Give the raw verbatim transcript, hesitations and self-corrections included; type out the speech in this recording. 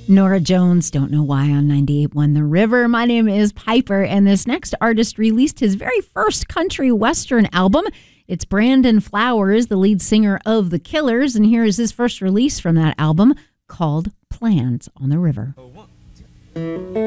Nora Jones, Don't Know Why on ninety-eight point one The River. My name is Piper, and this next artist released his very first country western album. It's Brandon Flowers, the lead singer of The Killers, and here is his first release from that album called Plans on the River.